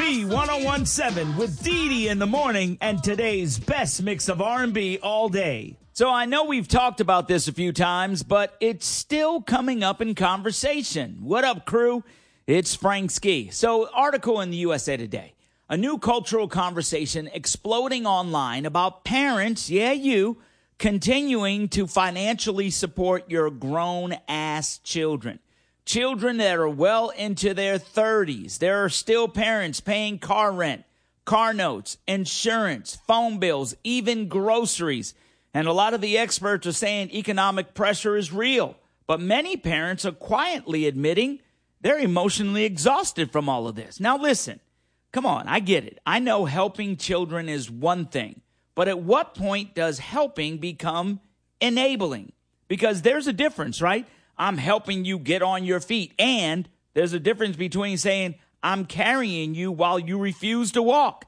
B1017 with Dee Dee in the morning and today's best mix of R&B all day. So I know we've talked about this a few times, but it's still coming up in conversation. What up, crew? It's Frank Ski. So, article in the USA Today. A new cultural conversation exploding online about parents, you, continuing to financially support your grown-ass children. Children that are well into their 30s. There are still parents paying car rent, car notes, insurance, phone bills, even groceries. And a lot of the experts are saying economic pressure is real. But many parents are quietly admitting they're emotionally exhausted from all of this. Now listen, come on, I get it. I know helping children is one thing. But at what point does helping become enabling? Because there's a difference, right? I'm helping you get on your feet. And there's a difference between saying, I'm carrying you while you refuse to walk.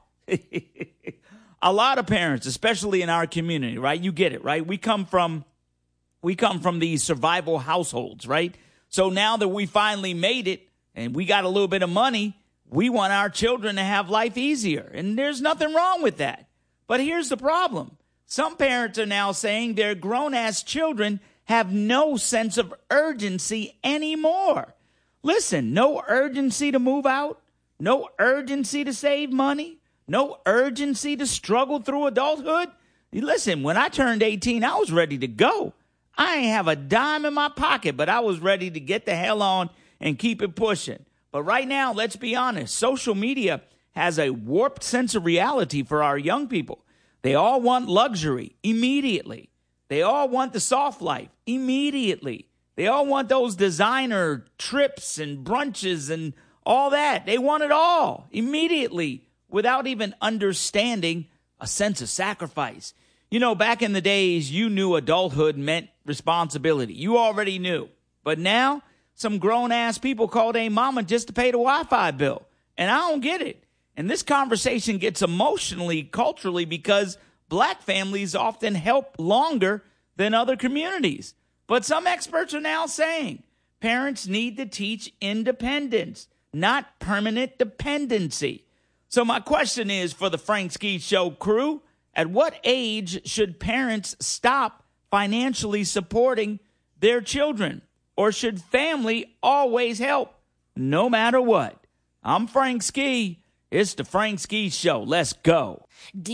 A lot of parents, especially in our community, right? You get it, right? We come from these survival households, right? So now that we finally made it and we got a little bit of money, we want our children to have life easier. And there's nothing wrong with that. But here's the problem. Some parents are now saying their grown-ass children have no sense of urgency anymore. Listen, no urgency to move out, no urgency to save money, no urgency to struggle through adulthood. Listen, when I turned 18, I was ready to go. I ain't have a dime in my pocket, but I was ready to get the hell on and keep it pushing. But right now, let's be honest, social media has a warped sense of reality for our young people. They all want luxury immediately. They all want the soft life immediately. They all want those designer trips and brunches and all that. They want it all immediately without even understanding a sense of sacrifice. You know, back in the days, you knew adulthood meant responsibility. You already knew. But now, some grown-ass people call their mama just to pay the Wi-Fi bill. And I don't get it. And this conversation gets emotionally, culturally, because black families often help longer than other communities. But some experts are now saying parents need to teach independence, not permanent dependency. So my question is for the Frank Ski Show crew, at what age should parents stop financially supporting their children? Or should family always help, no matter what? I'm Frank Ski. It's the Frank Ski Show. Let's go.